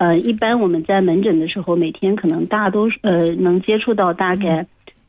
一般我们在门诊的时候，每天可能能接触到大概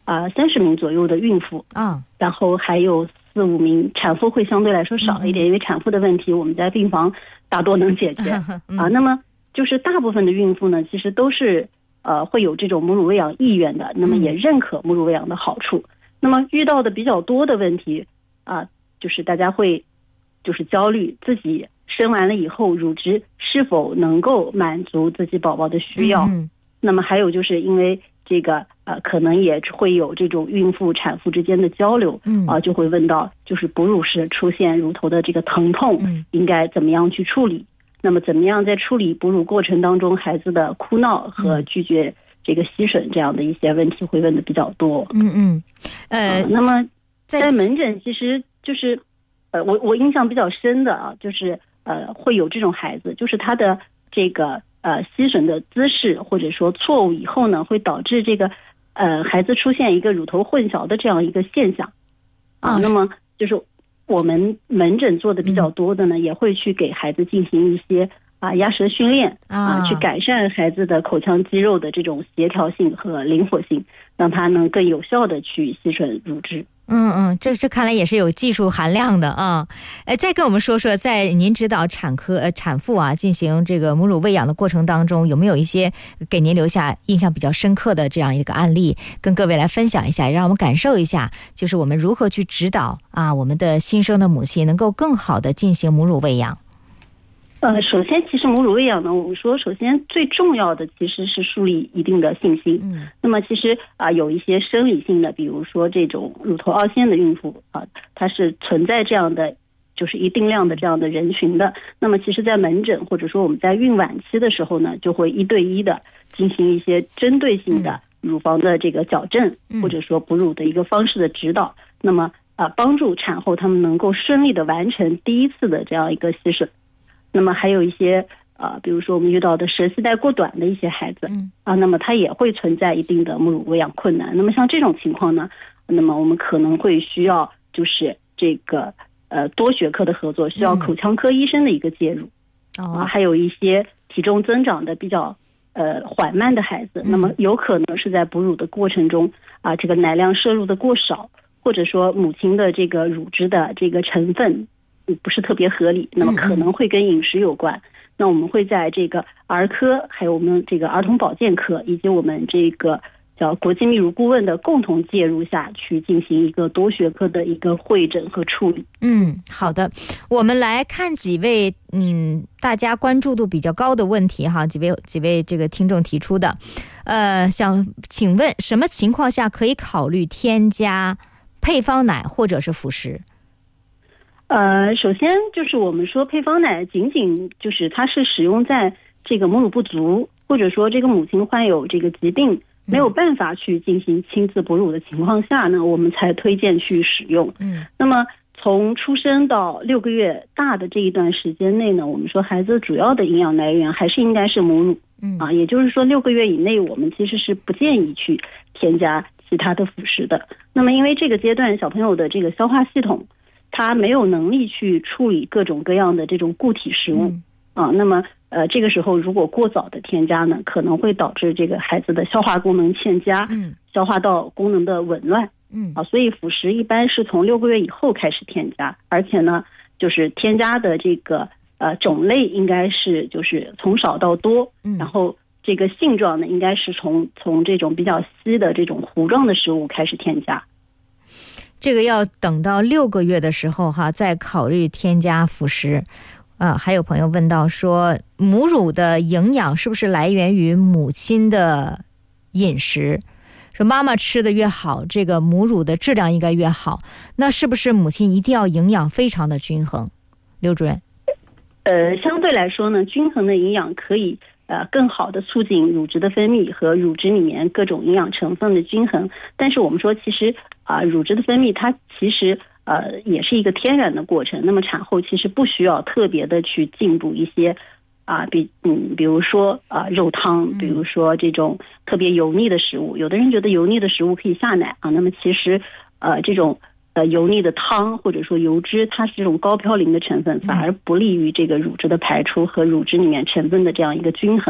30名左右的孕妇然后还有4、5名产妇，会相对来说少一点，因为产妇的问题我们在病房大多能解决那么就是大部分的孕妇呢，其实都是会有这种母乳喂养意愿的，那么也认可母乳喂养的好处。那么遇到的比较多的问题就是大家会就是焦虑自己生完了以后乳汁是否能够满足自己宝宝的需要那么还有就是因为这个可能也会有这种孕妇产妇之间的交流就会问到就是哺乳时出现乳头的这个疼痛应该怎么样去处理，那么怎么样在处理哺乳过程当中孩子的哭闹和拒绝这个吸吮这样的一些问题会问的比较多那么在门诊其实就是我印象比较深的就是会有这种孩子，就是他的这个吸吮的姿势或者说错误以后呢，会导致这个孩子出现一个乳头混淆的这样一个现象那么就是我们门诊做的比较多的呢，也会去给孩子进行一些压舌训练去改善孩子的口腔肌肉的这种协调性和灵活性，让他能更有效的去吸吮乳汁。 这看来也是有技术含量的再跟我们说说，在您指导产妇进行这个母乳喂养的过程当中，有没有一些给您留下印象比较深刻的这样一个案例，跟各位来分享一下，让我们感受一下，就是我们如何去指导我们的新生的母亲能够更好的进行母乳喂养。 首先其实母乳喂养呢，我们说首先最重要的其实是树立一定的信心那么其实有一些生理性的，比如说这种乳头凹陷的孕妇它是存在这样的就是一定量的这样的人群的，那么其实在门诊或者说我们在孕晚期的时候呢，就会1对1的进行一些针对性的乳房的这个矫正或者说哺乳的一个方式的指导那么帮助产后他们能够顺利的完成第一次的这样一个吸吮。那么还有一些比如说我们遇到的舌系带过短的一些孩子那么他也会存在一定的母乳喂养困难，那么像这种情况呢，那么我们可能会需要就是这个多学科的合作，需要口腔科医生的一个介入还有一些体重增长的比较缓慢的孩子那么有可能是在哺乳的过程中这个奶量摄入的过少，或者说母亲的这个乳汁的这个成分不是特别合理，那么可能会跟饮食有关那我们会在这个儿科还有我们这个儿童保健科以及我们这个叫国际泌乳顾问的共同介入下去进行一个多学科的一个会诊和处理。 好的，我们来看几位大家关注度比较高的问题哈，几位这个听众提出的想请问什么情况下可以考虑添加配方奶或者是辅食？ 首先就是我们说配方奶仅仅就是它是使用在这个母乳不足或者说这个母亲患有这个疾病没有办法去进行亲自哺乳的情况下呢，我们才推荐去使用那么从出生到6个月大的这一段时间内呢，我们说孩子主要的营养来源还是应该是母乳也就是说6个月以内我们其实是不建议去添加其他的辅食的。那么因为这个阶段小朋友的这个消化系统他没有能力去处理各种各样的这种固体食物那么这个时候如果过早的添加呢，可能会导致这个孩子的消化功能欠佳消化道功能的紊乱所以辅食一般是从6个月以后开始添加，而且呢就是添加的这个种类应该是就是从少到多然后这个性状呢应该是从这种比较稀的这种糊状的食物开始添加。 这个要等到6个月的时候再考虑添加辅食还有朋友问到说母乳的营养是不是来源于母亲的饮食，说妈妈吃的越好这个母乳的质量应该越好，那是不是母亲一定要营养非常的均衡？刘主任相对来说呢，均衡的营养可以更好的促进乳汁的分泌和乳汁里面各种营养成分的均衡，但是我们说其实乳汁的分泌它其实也是一个天然的过程，那么产后其实不需要特别的去进补一些比如说肉汤，比如说这种特别油腻的食物，有的人觉得油腻的食物可以下奶那么其实这种油腻的汤或者说油脂它是这种高嘌呤的成分，反而不利于这个乳汁的排出和乳汁里面成分的这样一个均衡。